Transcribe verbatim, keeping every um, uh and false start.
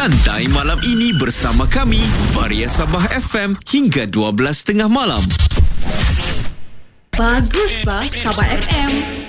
Santai malam ini bersama kami, Varia Sabah F M hingga dua belas tiga puluh malam. Bagus bah Sabah F M.